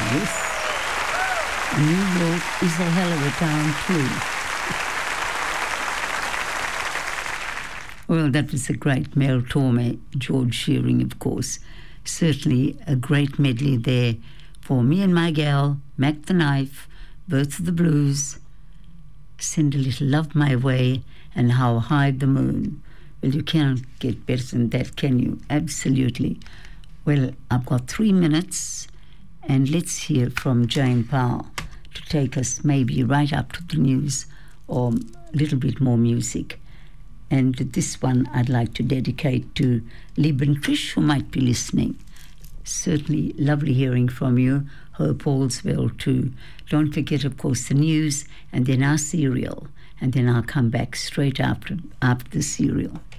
Yes. New York is a hell of a town too. Well, that was a great Mel Torme, George Shearing, of course. Certainly a great medley there for Me and My Gal, Mac the Knife, Birth of the Blues, Send a Little Love My Way, and How High the Moon. Well, you can't get better than that, can you? Absolutely. Well, I've got 3 minutes, and let's hear from Jane Powell to take us maybe right up to the news or a little bit more music. And this one I'd like to dedicate to Lib and Trish, who might be listening. Certainly lovely hearing from you. Hope all's well too. Don't forget, of course, the news and then our serial. And then I'll come back straight after the serial.